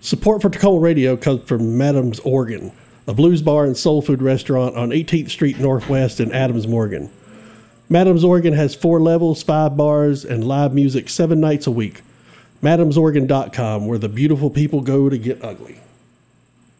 Support for Tacoma Radio comes from Madam's Organ, a blues bar and soul food restaurant on 18th Street Northwest in Adams Morgan. Madam's Organ has 4 levels, 5 bars, and live music 7 nights a week. MadamsOrgan.com, where the beautiful people go to get ugly.